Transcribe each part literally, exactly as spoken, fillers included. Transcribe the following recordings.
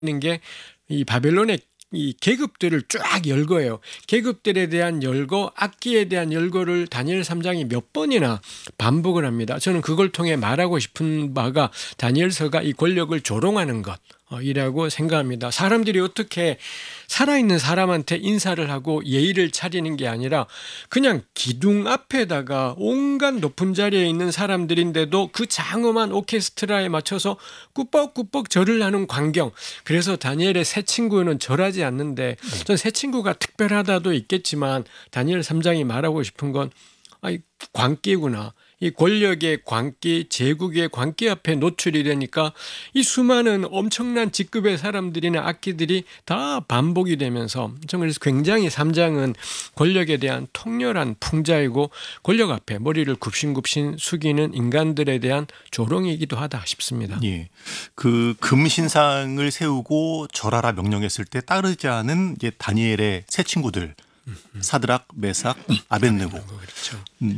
게 이 바벨론의 이 계급들을 쫙 열거해요. 계급들에 대한 열거, 악기에 대한 열거를 다니엘 삼 장이 몇 번이나 반복을 합니다. 저는 그걸 통해 말하고 싶은 바가 다니엘서가 이 권력을 조롱하는 것 이라고 생각합니다. 사람들이 어떻게 살아있는 사람한테 인사를 하고 예의를 차리는 게 아니라 그냥 기둥 앞에다가 온갖 높은 자리에 있는 사람들인데도 그 장엄한 오케스트라에 맞춰서 꾸벅꾸벅 절을 하는 광경. 그래서 다니엘의 새 친구는 절하지 않는데 전 새 친구가 특별하다도 있겠지만 다니엘 삼 장이 말하고 싶은 건 아이 광기구나. 이 권력의 광기, 제국의 광기 앞에 노출이 되니까 이 수많은 엄청난 직급의 사람들이나 악기들이 다 반복이 되면서 저는 그래서 굉장히 삼 장은 권력에 대한 통렬한 풍자이고 권력 앞에 머리를 굽신굽신 숙이는 인간들에 대한 조롱이기도 하다 싶습니다. 예, 그 금신상을 세우고 절하라 명령했을 때 따르지 않은 이제 다니엘의 새 친구들 사드락, 메삭, 아벳느고. 그렇죠. 음.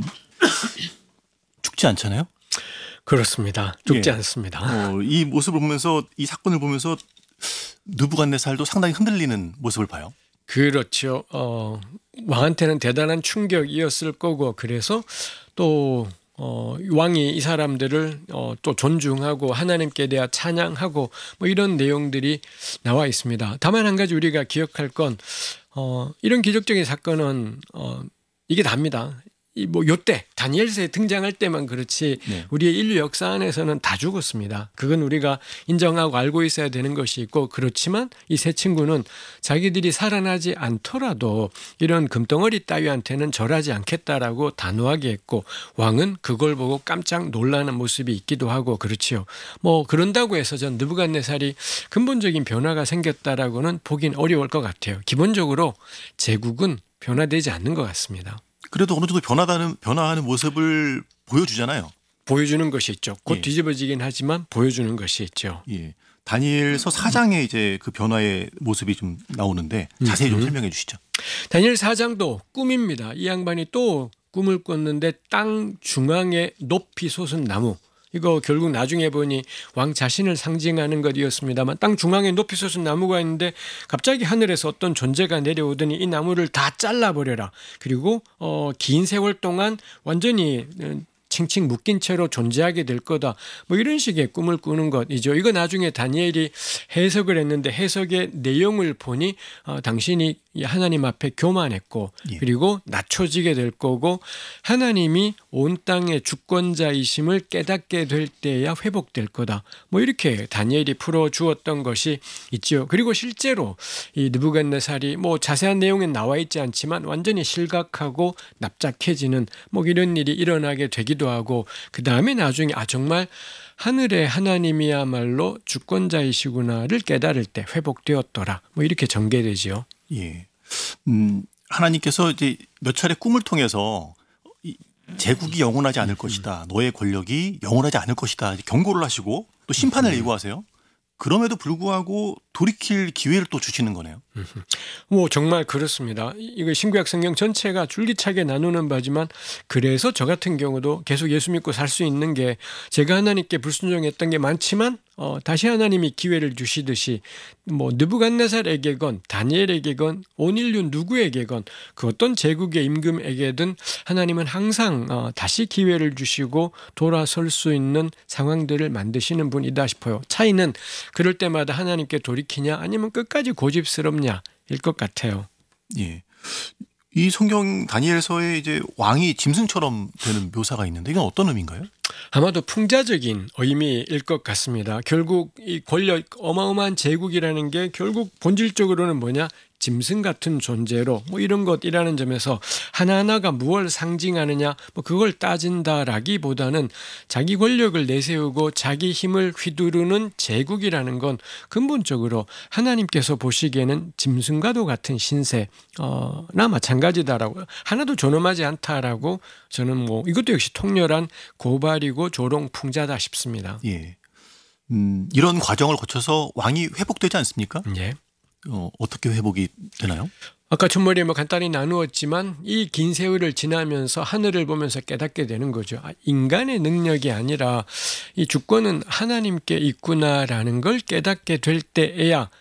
죽지 않잖아요? 그렇습니다. 죽지 예. 않습니다. 어, 이 모습을 보면서 이 사건을 보면서 느부갓네살도 상당히 흔들리는 모습을 봐요. 그렇죠. 어, 왕한테는 대단한 충격이었을 거고 그래서 또 어, 왕이 이 사람들을 어, 또 존중하고 하나님께 대하 찬양하고 뭐 이런 내용들이 나와 있습니다. 다만 한 가지 우리가 기억할 건 어, 이런 기적적인 사건은 어, 이게 답니다. 이 뭐 요때 다니엘서에 등장할 때만 그렇지 네. 우리의 인류 역사 안에서는 다 죽었습니다. 그건 우리가 인정하고 알고 있어야 되는 것이 있고 그렇지만 이 세 친구는 자기들이 살아나지 않더라도 이런 금덩어리 따위한테는 절하지 않겠다라고 단호하게 했고 왕은 그걸 보고 깜짝 놀라는 모습이 있기도 하고 그렇지요. 뭐 그런다고 해서 전 느부갓네살이 근본적인 변화가 생겼다라고는 보긴 어려울 것 같아요. 기본적으로 제국은 변화되지 않는 것 같습니다. 그래도 어느 정도 변화하는, 변화하는 모습을 보여주잖아요. 보여주는 것이 있죠. 곧 예. 뒤집어지긴 하지만 보여주는 것이 있죠. 예. 다니엘서 사 장에 이제 그 변화의 모습이 좀 나오는데 자세히 좀 설명해 주시죠. 다니엘 사 장도 꿈입니다. 이 양반이 또 꿈을 꿨는데 땅 중앙에 높이 솟은 나무. 이거 결국 나중에 보니 왕 자신을 상징하는 것이었습니다만 땅 중앙에 높이 솟은 나무가 있는데 갑자기 하늘에서 어떤 존재가 내려오더니 이 나무를 다 잘라버려라. 그리고 어, 긴 세월 동안 완전히 칭칭 묶인 채로 존재하게 될 거다. 뭐 이런 식의 꿈을 꾸는 것이죠. 이거 나중에 다니엘이 해석을 했는데 해석의 내용을 보니 어, 당신이 하나님 앞에 교만했고 예. 그리고 낮춰지게 될 거고 하나님이 온 땅의 주권자이심을 깨닫게 될 때야 회복될 거다. 뭐 이렇게 다니엘이 풀어주었던 것이 있죠. 그리고 실제로 이 느부갓네살이 뭐 자세한 내용은 나와 있지 않지만 완전히 실각하고 납작해지는 뭐 이런 일이 일어나게 되기도 하고 그 다음에 나중에 아 정말 하늘의 하나님이야말로 주권자이시구나를 깨달을 때 회복되었더라. 뭐 이렇게 전개되지요. 예. 음, 하나님께서 이제 몇 차례 꿈을 통해서 이 제국이 영원하지 않을 것이다. 너의 권력이 영원하지 않을 것이다. 경고를 하시고 또 심판을 예고하세요. 그럼에도 불구하고 돌이킬 기회를 또 주시는 거네요. 뭐 정말 그렇습니다. 이거 신구약 성경 전체가 줄기차게 나누는 바지만 그래서 저 같은 경우도 계속 예수 믿고 살 수 있는 게 제가 하나님께 불순종했던 게 많지만 어, 다시 하나님이 기회를 주시듯이 뭐 느부갓네살에게건 다니엘에게건 온 인류 누구에게건 그 어떤 제국의 임금에게든 하나님은 항상 어, 다시 기회를 주시고 돌아설 수 있는 상황들을 만드시는 분이다 싶어요. 차이는 그럴 때마다 하나님께 돌이키냐 아니면 끝까지 고집스럽냐 일 것 같아요. 예. 이 성경 다니엘서에 이제 왕이 짐승처럼 되는 묘사가 있는데 이건 어떤 의미인가요? 아마도 풍자적인 의미일 것 같습니다. 결국 이 권력 어마어마한 제국이라는 게 결국 본질적으로는 뭐냐? 짐승 같은 존재로 뭐 이런 것이라는 점에서 하나하나가 무엇을 상징하느냐 뭐 그걸 따진다라기보다는 자기 권력을 내세우고 자기 힘을 휘두르는 제국이라는 건 근본적으로 하나님께서 보시기에는 짐승과도 같은 신세나 마찬가지다라고 하나도 존엄하지 않다라고 저는 뭐 이것도 역시 통렬한 고발이고 조롱 풍자다 싶습니다. 예. 음, 이런 과정을 거쳐서 왕이 회복되지 않습니까? 예. 어, 어떻게 회복이 되나요? 아까 첫머리에 뭐 간단히 나누었지만 이 긴 세월을 지나면서 하늘을 보면서 깨닫게 되는 거죠. 아, 인간의 능력이 아니라 이 주권은 하나님께 있구나라는 걸 깨닫게 될 때에야